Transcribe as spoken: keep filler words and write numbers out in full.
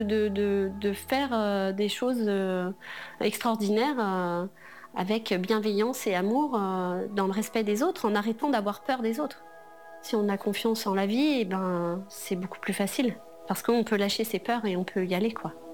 de de de faire, heu, des choses, heu, extraordinaires, heu, avec bienveillance et amour, heu, dans le respect des autres, en arrêtant d'avoir peur des autres. Si on a confiance en la vie et ben, c'est beaucoup plus facile parce qu'on peut lâcher ses peurs et on peut y aller, quoi.